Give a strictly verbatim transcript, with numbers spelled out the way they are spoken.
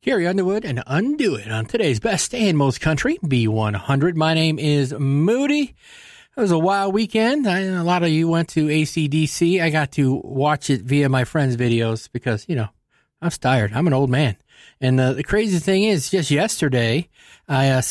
Carrie Underwood and Undo It on today's Best and Most Country, B one hundred. My name is Moody. It was a wild weekend. I, a lot of you went to A C D C. I got to watch it via my friends' videos because, you know, I was tired. I'm an old man. And uh, the crazy thing is, just yesterday, I uh,